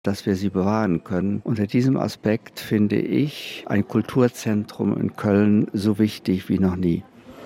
dass wir sie bewahren können. Unter diesem Aspekt finde ich ein Kulturzentrum in Köln so wichtig wie noch nie.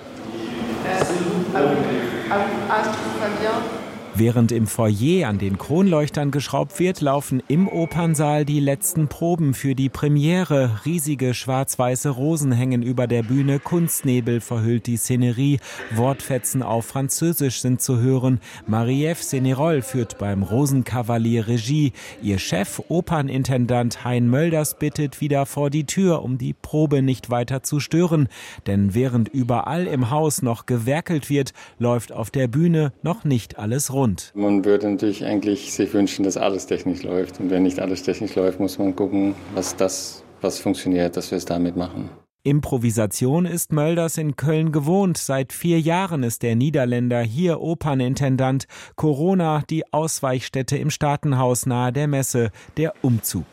Während im Foyer an den Kronleuchtern geschraubt wird, laufen im Opernsaal die letzten Proben für die Premiere. Riesige schwarz-weiße Rosen hängen über der Bühne, Kunstnebel verhüllt die Szenerie, Wortfetzen auf Französisch sind zu hören. Marie-Ève Sénérol führt beim Rosenkavalier Regie. Ihr Chef, Opernintendant Hein Mölders, bittet wieder vor die Tür, um die Probe nicht weiter zu stören. Denn während überall im Haus noch gewerkelt wird, läuft auf der Bühne noch nicht alles rund. Man würde natürlich eigentlich sich wünschen, dass alles technisch läuft. Und wenn nicht alles technisch läuft, muss man gucken, was funktioniert, dass wir es damit machen. Improvisation ist Mölders in Köln gewohnt. Seit 4 Jahren ist der Niederländer hier Opernintendant. Corona, die Ausweichstätte im Staatenhaus nahe der Messe, der Umzug.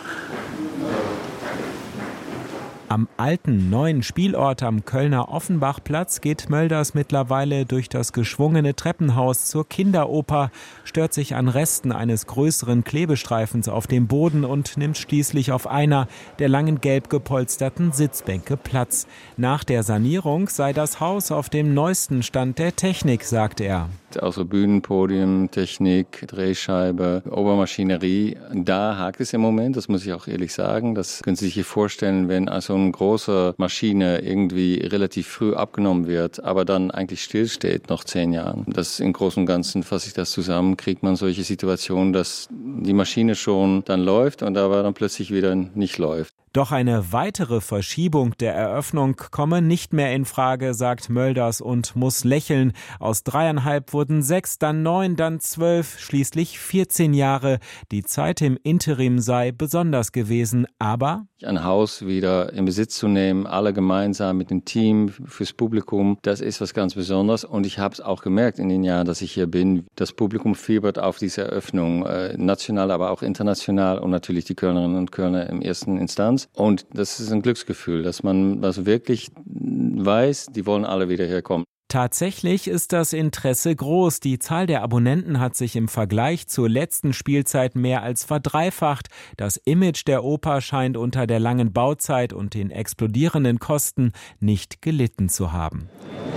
Am alten, neuen Spielort am Kölner Offenbachplatz geht Mölders mittlerweile durch das geschwungene Treppenhaus zur Kinderoper, stört sich an Resten eines größeren Klebestreifens auf dem Boden und nimmt schließlich auf einer der langen gelb gepolsterten Sitzbänke Platz. Nach der Sanierung sei das Haus auf dem neuesten Stand der Technik, sagt er. Also Bühnenpodium, Technik, Drehscheibe, Obermaschinerie, da hakt es im Moment, das muss ich auch ehrlich sagen. Das können Sie sich hier vorstellen, wenn also eine große Maschine irgendwie relativ früh abgenommen wird, aber dann eigentlich stillsteht nach 10 Jahren. Das im Großen und Ganzen, fasse ich das zusammen, kriegt man solche Situationen, dass die Maschine schon dann läuft und aber dann plötzlich wieder nicht läuft. Doch eine weitere Verschiebung der Eröffnung komme nicht mehr in Frage, sagt Mölders und muss lächeln. Aus 3,5 wurden 6, dann 9, dann 12, schließlich 14 Jahre. Die Zeit im Interim sei besonders gewesen, aber ein Haus wieder in Besitz zu nehmen, alle gemeinsam mit dem Team, fürs Publikum, das ist was ganz Besonderes. Und ich habe es auch gemerkt in den Jahren, dass ich hier bin, das Publikum fiebert auf diese Eröffnung, national, aber auch international und natürlich die Kölnerinnen und Kölner in erster Instanz. Und das ist ein Glücksgefühl, dass man also wirklich weiß, die wollen alle wieder herkommen. Tatsächlich ist das Interesse groß. Die Zahl der Abonnenten hat sich im Vergleich zur letzten Spielzeit mehr als verdreifacht. Das Image der Oper scheint unter der langen Bauzeit und den explodierenden Kosten nicht gelitten zu haben.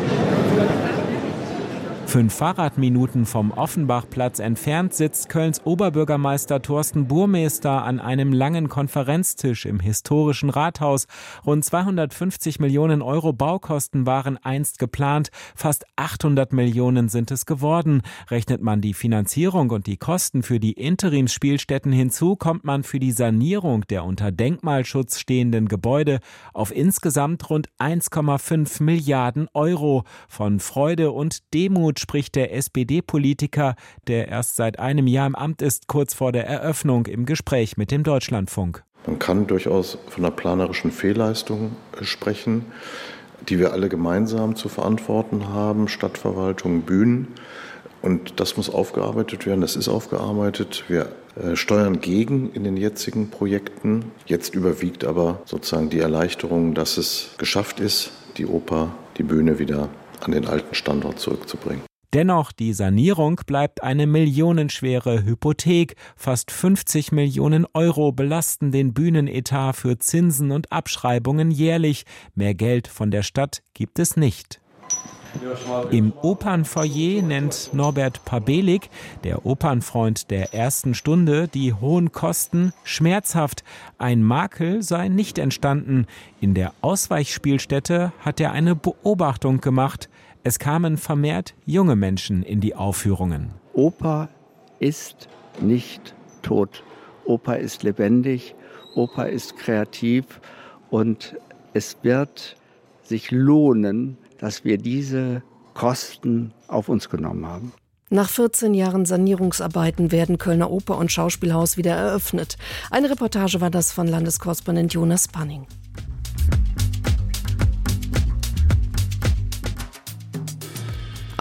5 Fahrradminuten vom Offenbachplatz entfernt sitzt Kölns Oberbürgermeister Thorsten Burmester an einem langen Konferenztisch im historischen Rathaus. Rund 250 Millionen Euro Baukosten waren einst geplant. Fast 800 Millionen sind es geworden. Rechnet man die Finanzierung und die Kosten für die Interimsspielstätten hinzu, kommt man für die Sanierung der unter Denkmalschutz stehenden Gebäude auf insgesamt rund 1,5 Milliarden Euro. Von Freude und Demut spricht der SPD-Politiker, der erst seit einem Jahr im Amt ist, kurz vor der Eröffnung im Gespräch mit dem Deutschlandfunk. Man kann durchaus von einer planerischen Fehlleistung sprechen, die wir alle gemeinsam zu verantworten haben, Stadtverwaltung, Bühnen. Und das muss aufgearbeitet werden, das ist aufgearbeitet. Wir steuern gegen in den jetzigen Projekten. Jetzt überwiegt aber sozusagen die Erleichterung, dass es geschafft ist, die Oper, die Bühne wieder an den alten Standort zurückzubringen. Dennoch, die Sanierung bleibt eine millionenschwere Hypothek. Fast 50 Millionen Euro belasten den Bühnenetat für Zinsen und Abschreibungen jährlich. Mehr Geld von der Stadt gibt es nicht. Im Opernfoyer nennt Norbert Pabelik, der Opernfreund der ersten Stunde, die hohen Kosten schmerzhaft. Ein Makel sei nicht entstanden. In der Ausweichspielstätte hat er eine Beobachtung gemacht. Es kamen vermehrt junge Menschen in die Aufführungen. Oper ist nicht tot. Oper ist lebendig, Oper ist kreativ und es wird sich lohnen, dass wir diese Kosten auf uns genommen haben. Nach 14 Jahren Sanierungsarbeiten werden Kölner Oper und Schauspielhaus wieder eröffnet. Eine Reportage war das von Landeskorrespondent Jonas Panning.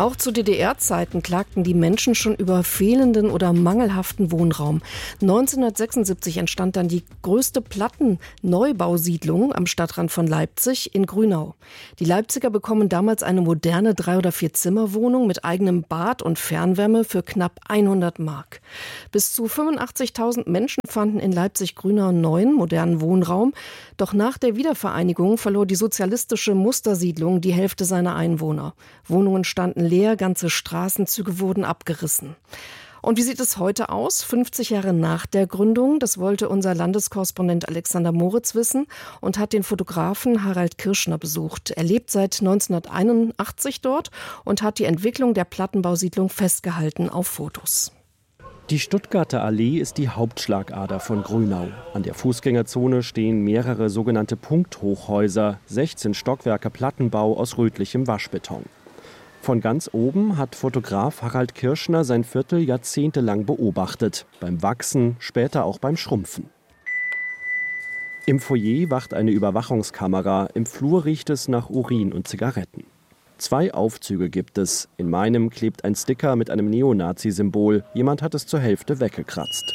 Auch zu DDR-Zeiten klagten die Menschen schon über fehlenden oder mangelhaften Wohnraum. 1976 entstand dann die größte Platten-Neubausiedlung am Stadtrand von Leipzig in Grünau. Die Leipziger bekommen damals eine moderne 3- oder 4-Zimmer-Wohnung mit eigenem Bad und Fernwärme für knapp 100 Mark. Bis zu 85.000 Menschen fanden in Leipzig-Grünau neuen, modernen Wohnraum. Doch nach der Wiedervereinigung verlor die sozialistische Mustersiedlung die Hälfte seiner Einwohner. Wohnungen standen leer, ganze Straßenzüge wurden abgerissen. Und wie sieht es heute aus, 50 Jahre nach der Gründung? Das wollte unser Landeskorrespondent Alexander Moritz wissen und hat den Fotografen Harald Kirschner besucht. Er lebt seit 1981 dort und hat die Entwicklung der Plattenbausiedlung festgehalten auf Fotos. Die Stuttgarter Allee ist die Hauptschlagader von Grünau. An der Fußgängerzone stehen mehrere sogenannte Punkthochhäuser, 16 Stockwerke Plattenbau aus rötlichem Waschbeton. Von ganz oben hat Fotograf Harald Kirschner sein Viertel jahrzehntelang beobachtet. Beim Wachsen, später auch beim Schrumpfen. Im Foyer wacht eine Überwachungskamera. Im Flur riecht es nach Urin und Zigaretten. 2 Aufzüge gibt es. In meinem klebt ein Sticker mit einem Neonazi-Symbol. Jemand hat es zur Hälfte weggekratzt.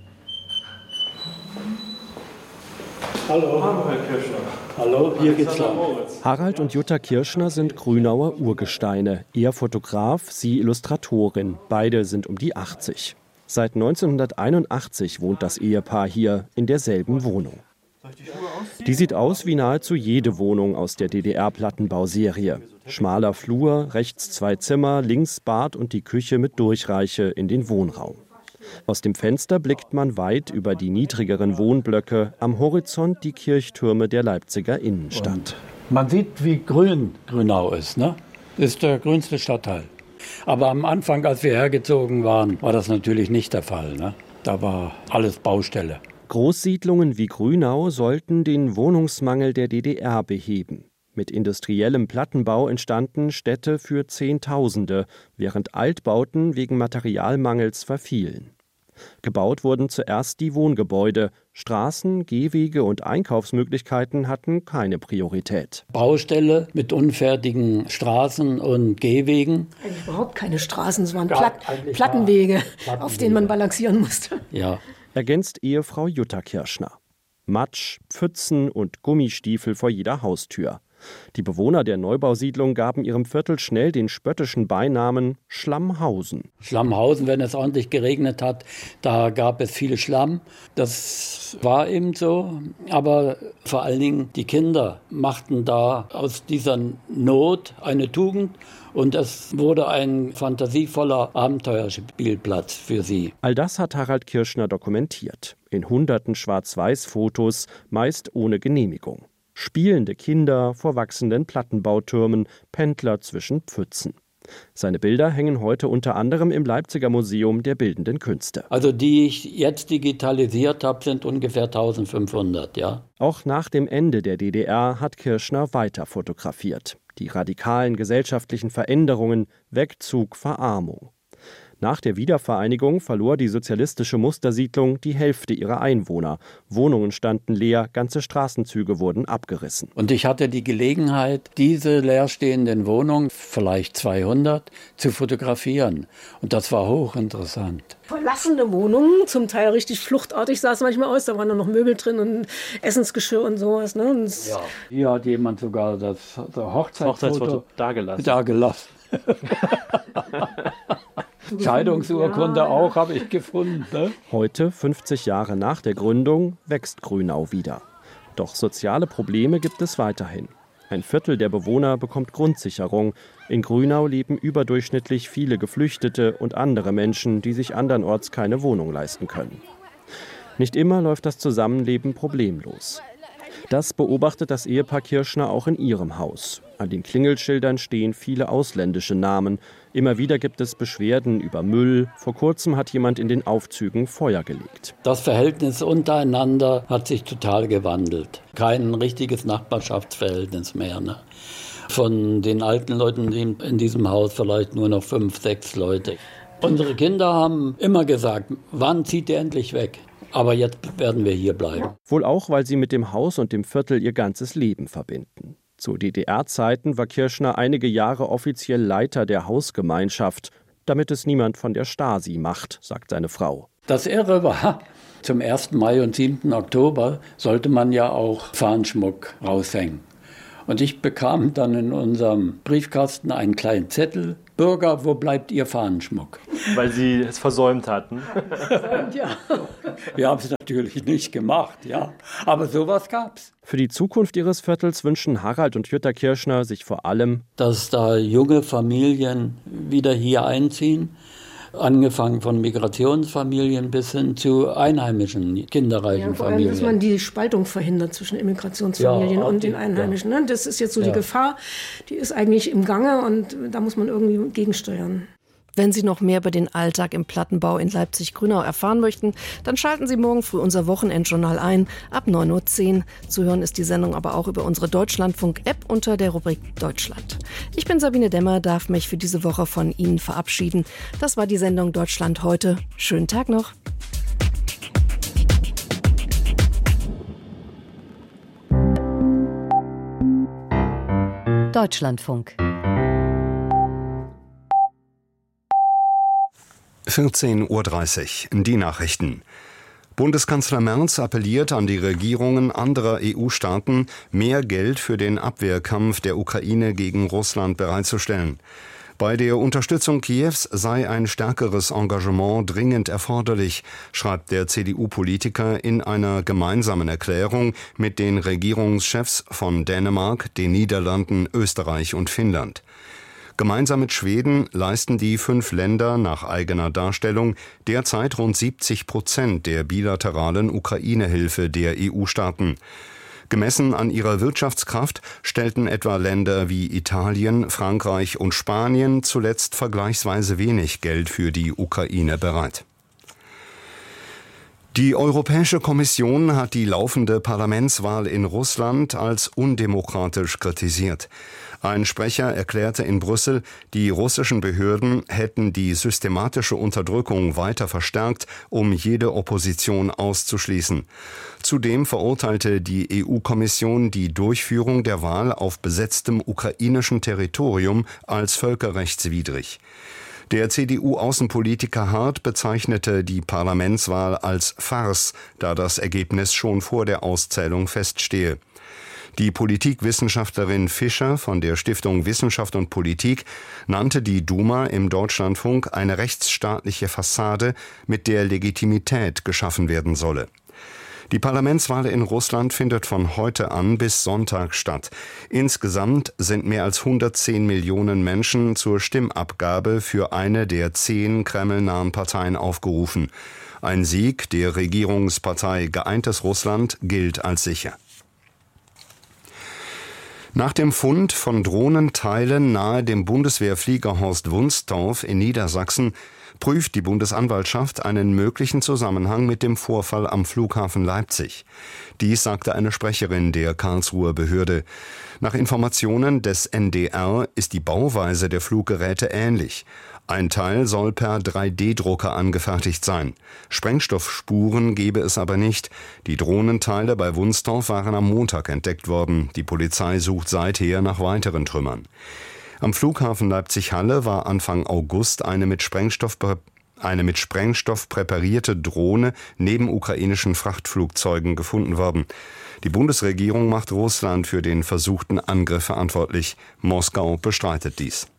Hallo, Herr Kirschner. Hallo, hier geht's lang. Harald und Jutta Kirschner sind Grünauer Urgesteine. Er Fotograf, sie Illustratorin. Beide sind um die 80. Seit 1981 wohnt das Ehepaar hier in derselben Wohnung. Die sieht aus wie nahezu jede Wohnung aus der DDR-Plattenbauserie. Schmaler Flur, rechts 2 Zimmer, links Bad und die Küche mit Durchreiche in den Wohnraum. Aus dem Fenster blickt man weit über die niedrigeren Wohnblöcke, am Horizont die Kirchtürme der Leipziger Innenstadt. Und man sieht, wie grün Grünau ist, ne? Das ist der grünste Stadtteil. Aber am Anfang, als wir hergezogen waren, war das natürlich nicht der Fall, ne? Da war alles Baustelle. Großsiedlungen wie Grünau sollten den Wohnungsmangel der DDR beheben. Mit industriellem Plattenbau entstanden Städte für Zehntausende, während Altbauten wegen Materialmangels verfielen. Gebaut wurden zuerst die Wohngebäude. Straßen, Gehwege und Einkaufsmöglichkeiten hatten keine Priorität. Baustelle mit unfertigen Straßen und Gehwegen. Eigentlich überhaupt keine Straßen, es waren Plattenwege, auf denen man balancieren musste. Ja. Ergänzt Ehefrau Jutta Kirschner. Matsch, Pfützen und Gummistiefel vor jeder Haustür. Die Bewohner der Neubausiedlung gaben ihrem Viertel schnell den spöttischen Beinamen Schlammhausen. Schlammhausen, wenn es ordentlich geregnet hat, da gab es viel Schlamm. Das war eben so. Aber vor allen Dingen die Kinder machten da aus dieser Not eine Tugend. Und es wurde ein fantasievoller Abenteuerspielplatz für sie. All das hat Harald Kirschner dokumentiert. In hunderten Schwarz-Weiß-Fotos, meist ohne Genehmigung. Spielende Kinder vor wachsenden Plattenbautürmen, Pendler zwischen Pfützen. Seine Bilder hängen heute unter anderem im Leipziger Museum der Bildenden Künste. Also die ich jetzt digitalisiert habe, sind ungefähr 1500, ja. Auch nach dem Ende der DDR hat Kirschner weiter fotografiert. Die radikalen gesellschaftlichen Veränderungen, Wegzug, Verarmung. Nach der Wiedervereinigung verlor die sozialistische Mustersiedlung die Hälfte ihrer Einwohner. Wohnungen standen leer, ganze Straßenzüge wurden abgerissen. Und ich hatte die Gelegenheit, diese leerstehenden Wohnungen, vielleicht 200, zu fotografieren. Und das war hochinteressant. Verlassene Wohnungen, zum Teil richtig fluchtartig sah es manchmal aus. Da waren nur noch Möbel drin und Essensgeschirr und sowas. Ne? Und ja. Hier hat jemand sogar das Hochzeitsfoto dagelassen. Scheidungsurkunde auch, habe ich gefunden. Ne? Heute, 50 Jahre nach der Gründung, wächst Grünau wieder. Doch soziale Probleme gibt es weiterhin. Ein Viertel der Bewohner bekommt Grundsicherung. In Grünau leben überdurchschnittlich viele Geflüchtete und andere Menschen, die sich andernorts keine Wohnung leisten können. Nicht immer läuft das Zusammenleben problemlos. Das beobachtet das Ehepaar Kirschner auch in ihrem Haus. An den Klingelschildern stehen viele ausländische Namen. Immer wieder gibt es Beschwerden über Müll. Vor kurzem hat jemand in den Aufzügen Feuer gelegt. Das Verhältnis untereinander hat sich total gewandelt. Kein richtiges Nachbarschaftsverhältnis mehr. Ne? Von den alten Leuten in diesem Haus vielleicht nur noch 5, 6 Leute. Unsere Kinder haben immer gesagt, wann zieht ihr endlich weg? Aber jetzt werden wir hier bleiben. Wohl auch, weil sie mit dem Haus und dem Viertel ihr ganzes Leben verbinden. Zu DDR-Zeiten war Kirschner einige Jahre offiziell Leiter der Hausgemeinschaft, damit es niemand von der Stasi macht, sagt seine Frau. Das Irre war, zum 1. Mai und 7. Oktober sollte man ja auch Fahnenschmuck raushängen. Und ich bekam dann in unserem Briefkasten einen kleinen Zettel: Bürger, wo bleibt Ihr Fahnenschmuck? Weil Sie es versäumt hatten. Ja, wir haben es natürlich nicht gemacht, ja. Aber sowas gab's. Für die Zukunft ihres Viertels wünschen Harald und Jutta Kirschner sich vor allem, dass da junge Familien wieder hier einziehen, angefangen von Migrationsfamilien bis hin zu einheimischen, kinderreichen Familien. Dass man die Spaltung verhindert zwischen Immigrationsfamilien und den Einheimischen. Ja. Das ist jetzt so die Gefahr, die ist eigentlich im Gange und da muss man irgendwie gegensteuern. Wenn Sie noch mehr über den Alltag im Plattenbau in Leipzig-Grünau erfahren möchten, dann schalten Sie morgen früh unser Wochenendjournal ein, ab 9.10 Uhr. Zu hören ist die Sendung aber auch über unsere Deutschlandfunk-App unter der Rubrik Deutschland. Ich bin Sabine Demmer, darf mich für diese Woche von Ihnen verabschieden. Das war die Sendung Deutschland heute. Schönen Tag noch. Deutschlandfunk. 14.30 Uhr. Die Nachrichten. Bundeskanzler Merz appelliert an die Regierungen anderer EU-Staaten, mehr Geld für den Abwehrkampf der Ukraine gegen Russland bereitzustellen. Bei der Unterstützung Kiews sei ein stärkeres Engagement dringend erforderlich, schreibt der CDU-Politiker in einer gemeinsamen Erklärung mit den Regierungschefs von Dänemark, den Niederlanden, Österreich und Finnland. Gemeinsam mit Schweden leisten die 5 Länder nach eigener Darstellung derzeit rund 70% der bilateralen Ukraine-Hilfe der EU-Staaten. Gemessen an ihrer Wirtschaftskraft stellten etwa Länder wie Italien, Frankreich und Spanien zuletzt vergleichsweise wenig Geld für die Ukraine bereit. Die Europäische Kommission hat die laufende Parlamentswahl in Russland als undemokratisch kritisiert. Ein Sprecher erklärte in Brüssel, die russischen Behörden hätten die systematische Unterdrückung weiter verstärkt, um jede Opposition auszuschließen. Zudem verurteilte die EU-Kommission die Durchführung der Wahl auf besetztem ukrainischem Territorium als völkerrechtswidrig. Der CDU-Außenpolitiker Hart bezeichnete die Parlamentswahl als Farce, da das Ergebnis schon vor der Auszählung feststehe. Die Politikwissenschaftlerin Fischer von der Stiftung Wissenschaft und Politik nannte die Duma im Deutschlandfunk eine rechtsstaatliche Fassade, mit der Legitimität geschaffen werden solle. Die Parlamentswahl in Russland findet von heute an bis Sonntag statt. Insgesamt sind mehr als 110 Millionen Menschen zur Stimmabgabe für eine der 10 kremlnahen Parteien aufgerufen. Ein Sieg der Regierungspartei Geeintes Russland gilt als sicher. Nach dem Fund von Drohnenteilen nahe dem Bundeswehrflieger Horst Wunstorf in Niedersachsen prüft die Bundesanwaltschaft einen möglichen Zusammenhang mit dem Vorfall am Flughafen Leipzig. Dies sagte eine Sprecherin der Karlsruher Behörde. Nach Informationen des NDR ist die Bauweise der Fluggeräte ähnlich. Ein Teil soll per 3D-Drucker angefertigt sein. Sprengstoffspuren gebe es aber nicht. Die Drohnenteile bei Wunstorf waren am Montag entdeckt worden. Die Polizei sucht seither nach weiteren Trümmern. Am Flughafen Leipzig-Halle war Anfang August eine mit Sprengstoff präparierte Drohne neben ukrainischen Frachtflugzeugen gefunden worden. Die Bundesregierung macht Russland für den versuchten Angriff verantwortlich. Moskau bestreitet dies.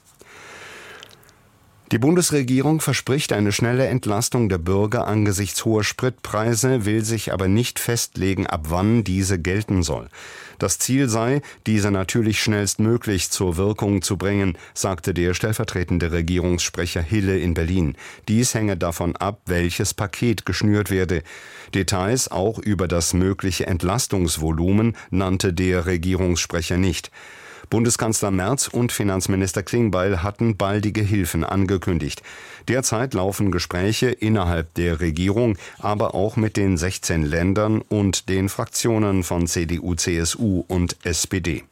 Die Bundesregierung verspricht eine schnelle Entlastung der Bürger angesichts hoher Spritpreise, will sich aber nicht festlegen, ab wann diese gelten soll. Das Ziel sei, diese natürlich schnellstmöglich zur Wirkung zu bringen, sagte der stellvertretende Regierungssprecher Hille in Berlin. Dies hänge davon ab, welches Paket geschnürt werde. Details auch über das mögliche Entlastungsvolumen nannte der Regierungssprecher nicht. Bundeskanzler Merz und Finanzminister Klingbeil hatten baldige Hilfen angekündigt. Derzeit laufen Gespräche innerhalb der Regierung, aber auch mit den 16 Ländern und den Fraktionen von CDU, CSU und SPD.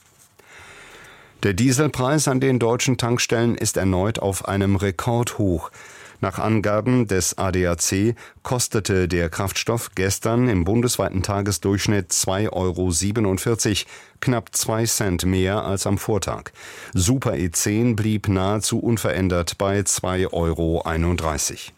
Der Dieselpreis an den deutschen Tankstellen ist erneut auf einem Rekordhoch. Nach Angaben des ADAC kostete der Kraftstoff gestern im bundesweiten Tagesdurchschnitt 2,47 €, knapp 2 Cent mehr als am Vortag. Super E10 blieb nahezu unverändert bei 2,31 €.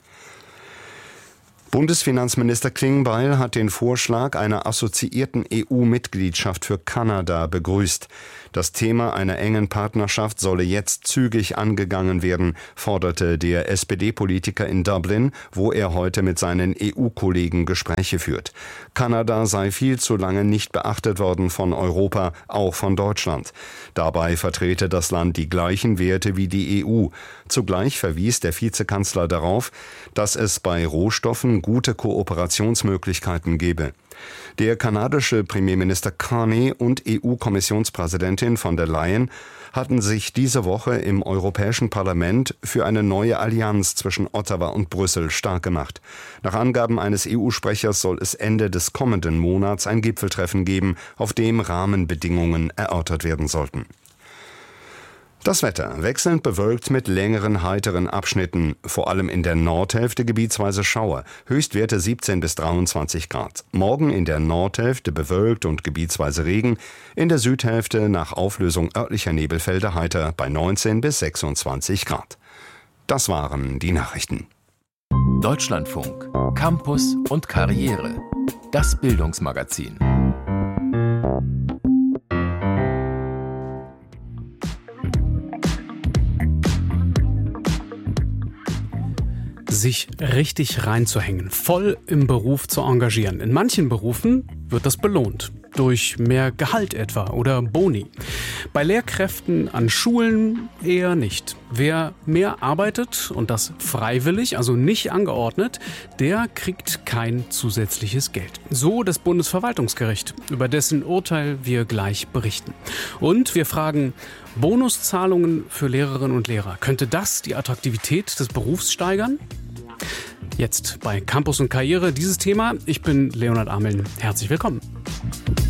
Bundesfinanzminister Klingbeil hat den Vorschlag einer assoziierten EU-Mitgliedschaft für Kanada begrüßt. Das Thema einer engen Partnerschaft solle jetzt zügig angegangen werden, forderte der SPD-Politiker in Dublin, wo er heute mit seinen EU-Kollegen Gespräche führt. Kanada sei viel zu lange nicht beachtet worden von Europa, auch von Deutschland. Dabei vertrete das Land die gleichen Werte wie die EU. Zugleich verwies der Vizekanzler darauf, dass es bei Rohstoffen gute Kooperationsmöglichkeiten gebe. Der kanadische Premierminister Carney und EU-Kommissionspräsidentin von der Leyen hatten sich diese Woche im Europäischen Parlament für eine neue Allianz zwischen Ottawa und Brüssel stark gemacht. Nach Angaben eines EU-Sprechers soll es Ende des kommenden Monats ein Gipfeltreffen geben, auf dem Rahmenbedingungen erörtert werden sollten. Das Wetter wechselnd bewölkt mit längeren heiteren Abschnitten, vor allem in der Nordhälfte gebietsweise Schauer, Höchstwerte 17 bis 23 Grad. Morgen in der Nordhälfte bewölkt und gebietsweise Regen, in der Südhälfte nach Auflösung örtlicher Nebelfelder heiter bei 19 bis 26 Grad. Das waren die Nachrichten. Deutschlandfunk, Campus und Karriere. Das Bildungsmagazin. Sich richtig reinzuhängen, voll im Beruf zu engagieren. In manchen Berufen wird das belohnt. Durch mehr Gehalt etwa oder Boni. Bei Lehrkräften an Schulen eher nicht. Wer mehr arbeitet und das freiwillig, also nicht angeordnet, der kriegt kein zusätzliches Geld. So das Bundesverwaltungsgericht, über dessen Urteil wir gleich berichten. Und wir fragen, Bonuszahlungen für Lehrerinnen und Lehrer, könnte das die Attraktivität des Berufs steigern? Jetzt bei Campus und Karriere dieses Thema. Ich bin Leonhard Ameln. Herzlich willkommen.